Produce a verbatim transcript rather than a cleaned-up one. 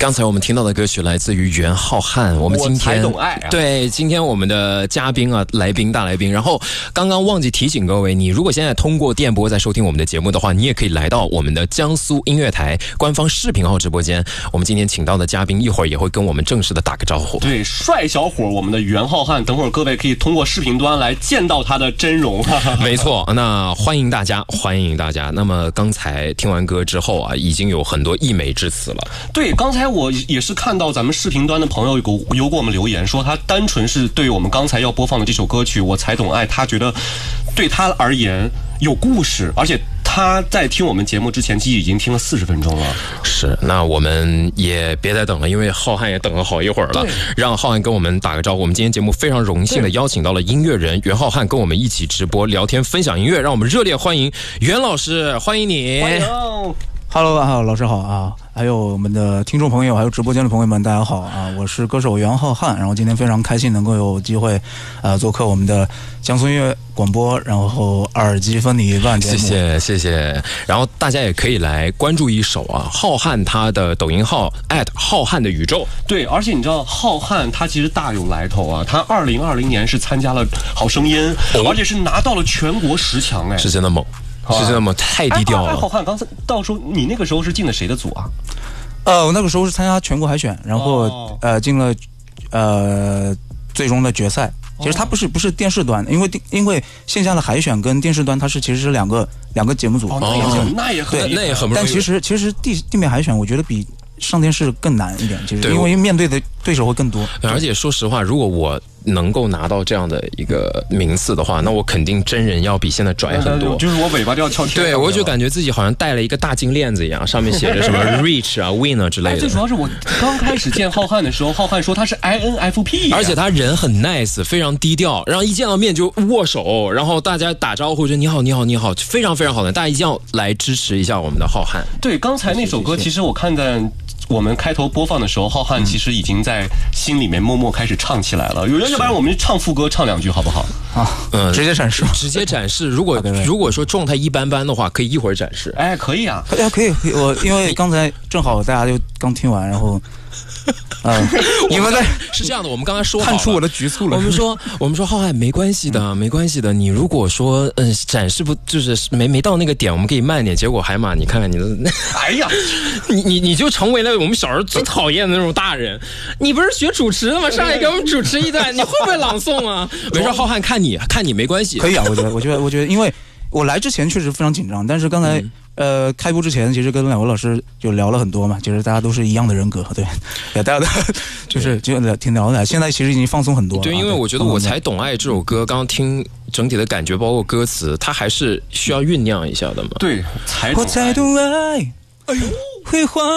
刚才我们听到的歌曲来自于袁浩瀚。我们今天我才懂爱、啊、 对，今天我们的嘉宾啊，来宾大来宾。然后刚刚忘记提醒各位，你如果现在通过电波在收听我们的节目的话，你也可以来到我们的江苏音乐台官方视频号直播间。我们今天请到的嘉宾一会儿也会跟我们正式的打个招呼。 对，帅小伙我们的袁浩瀚，等会儿各位可以通过视频端来见到他的真容。 没错，那欢迎大家，欢迎大家。那么刚才听完歌之后啊，已经有很多溢美之词了。 对，刚才我也是看到咱们视频端的朋友有有给我们留言说，他单纯是对我们刚才要播放的这首歌曲《我才懂爱》，他觉得对他而言有故事，而且他在听我们节目之前，其实已经听了四十分钟了。 是，那我们也别再等了，因为浩瀚也等了好一会儿了。让浩瀚跟我们打个招呼。我们今天节目非常荣幸的邀请到了音乐人袁浩瀚，跟我们一起直播聊天分享音乐，让我们热烈欢迎袁老师，欢迎你。 欢迎。 Hello， 哈，老师好啊！还有我们的听众朋友，还有直播间的朋友们，大家好啊！我是歌手袁浩瀚，然后今天非常开心能够有机会，呃，做客我们的江苏音乐广播，然后耳机分你万节目。 谢谢谢谢。然后大家也可以来关注一首啊，浩瀚他的抖音号 at 浩瀚的宇宙。 对，而且你知道浩瀚他其实大有来头啊，他二零二零年是参加了好声音，哦、而且是拿到了全国十强，哎， 是真的猛。是这么太低调了。 哎，浩瀚，刚才到时候你那个时候是进的谁的组啊？ 呃，我那个时候是参加全国海选，然后、哦、呃进了呃最终的决赛。其实它不是不是电视端，因为因为线下的海选跟电视端它是其实是两个两个节目组。 哦，那也很那也很那也很不容易。 但其实其实地地面海选，我觉得比上电视更难一点，其实因为面对的对手会更多。 而且说实话，如果我能够拿到这样的一个名次的话，那我肯定真人要比现在拽很多， 就是我尾巴就要翘天。 对，我就感觉自己好像戴了一个大金链子一样，上面写着什么 reach 啊 win 啊之类的。 最主要是我刚开始见浩瀚的时候，浩瀚说他是 I N F P， 而且他人很 nice， 非常低调，然后一见到面就握手，然后大家打招呼就你好你好你好，非常非常好的，大家一定要来支持一下我们的浩瀚。 对，刚才那首歌其实我看在我们开头播放的时候，浩瀚其实已经在心里面默默开始唱起来了。有人要不然我们唱副歌唱两句好不好？ 啊，嗯，直接展示， 直接展示。如果如果说状态一般般的话，可以一会儿展示。 哎，可以啊， 可以啊，可以可以。我因为刚才正好大家就刚听完，然后。嗯，你们在是这样的，我们刚才说好了， 看出我的局促了。 我们说，我们说浩瀚没关系的，嗯、没关系的。你如果说嗯展示不就是没没到那个点，我们可以慢点。结果海马，你看看你的， 哎呀， 你你你就成为了我们小时候最讨厌的那种大人。你不是学主持的吗？上来给我们主持一段，你会不会朗诵啊？没事，浩瀚看你看你没关系， 可以啊。我觉得，我觉得，我觉得，因为我来之前确实非常紧张，但是刚才。嗯呃，开播之前其实跟两位老师就聊了很多嘛，其实大家都是一样的人格，对，大家的就是就挺聊的。现在其实已经放松很多了。 对，因为我觉得《我才懂爱》这首歌，刚刚听整体的感觉，包括歌词，它还是需要酝酿一下的嘛。 对， 我才懂爱，哎呦，辉煌。